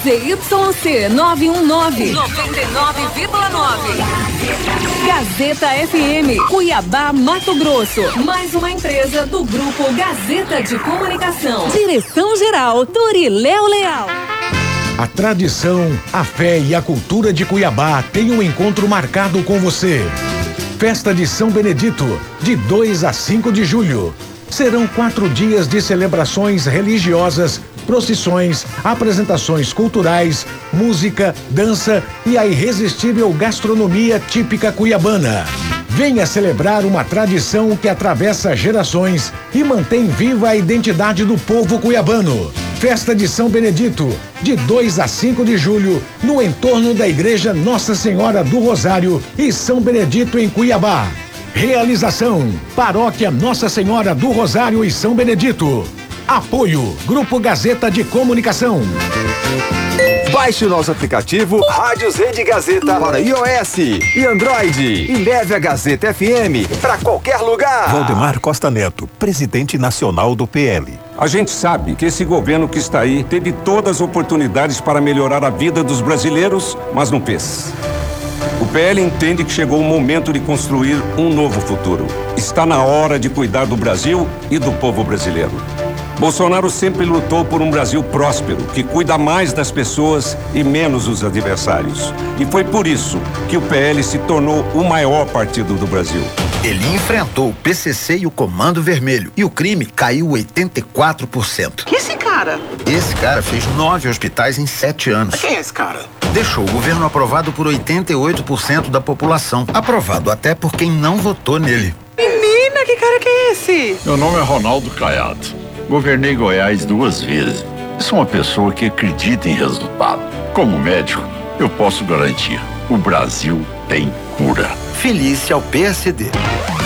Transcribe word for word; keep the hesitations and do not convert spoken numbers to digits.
Z Y C nove um nove, noventa e nove vírgula nove. Gazeta F M, Cuiabá, Mato Grosso. Mais uma empresa do Grupo Gazeta de Comunicação. Direção-geral, Doriléu Leal. A tradição, a fé e a cultura de Cuiabá têm um encontro marcado com você. Festa de São Benedito, de dois a cinco de julho. Serão quatro dias de celebrações religiosas, procissões, apresentações culturais, música, dança e a irresistível gastronomia típica cuiabana. Venha celebrar uma tradição que atravessa gerações e mantém viva a identidade do povo cuiabano. Festa de São Benedito, de dois a cinco de julho, no entorno da Igreja Nossa Senhora do Rosário e São Benedito em Cuiabá. Realização: Paróquia Nossa Senhora do Rosário e São Benedito. Apoio: Grupo Gazeta de Comunicação. Baixe o nosso aplicativo Rádios Rede Gazeta para iOS e Android e leve a Gazeta F M para qualquer lugar. Valdemar Costa Neto, presidente nacional do P L. A gente sabe que esse governo que está aí teve todas as oportunidades para melhorar a vida dos brasileiros, mas não fez. O P L entende que chegou o momento de construir um novo futuro. Está na hora de cuidar do Brasil e do povo brasileiro. Bolsonaro sempre lutou por um Brasil próspero, que cuida mais das pessoas e menos dos adversários. E foi por isso que o P L se tornou o maior partido do Brasil. Ele enfrentou o P C C e o Comando Vermelho. E o crime caiu oitenta e quatro por cento. Que esse cara? Esse cara fez nove hospitais em sete anos. Quem é esse cara? Deixou o governo aprovado por oitenta e oito por cento da população. Aprovado até por quem não votou nele. Menina, que cara que é esse? Meu nome é Ronaldo Caiado. Governei Goiás duas vezes. Sou uma pessoa que acredita em resultado. Como médico, eu posso garantir: o Brasil tem cura. Felice ao P S D.